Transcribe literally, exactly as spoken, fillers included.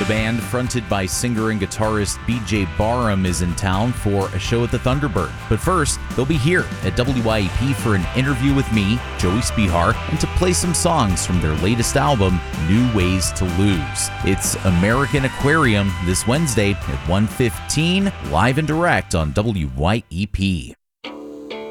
The band, fronted by singer and guitarist B J Barham, is in town for a show at the Thunderbird. But first, they'll be here at W I E P for an interview with me, Joey Spihar, and to play some songs from their latest album, New Ways to Lose. It's American Aquarium this Wednesday at one fifteen, live and direct on W I E P.